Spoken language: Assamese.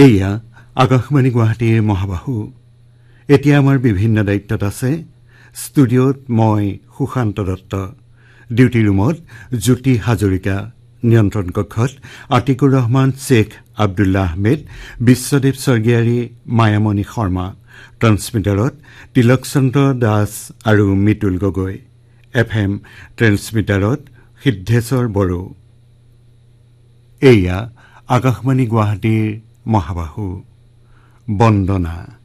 এয়া আকাশবাণী গুৱাহাটীৰ মহাবাহু। এতিয়া আমাৰ বিভিন্ন দায়িত্বত আছে। ষ্টুডিঅ'ত মই সুশান্ত দত্ত, ডিউটি ৰুমত জ্যোতি হাজৰিকা, নিয়ন্ত্ৰণ কক্ষত আতিকুৰ ৰহমান, শ্বেখ আব্দুল্লাহ আহমেদ, বিশ্বদেৱ স্বৰ্গীয়াৰী, মায়ামণি শৰ্মা, ট্ৰান্সমিটাৰত তিলকচন্দ্ৰ দাস আৰু মিতুল গগৈ, FM ট্ৰেন্সমিটাৰত সিদ্ধেশ্বৰ বড়ো। এয়া আকাশবাণী গুৱাহাটীৰ মহাবাহু। বন্দনা।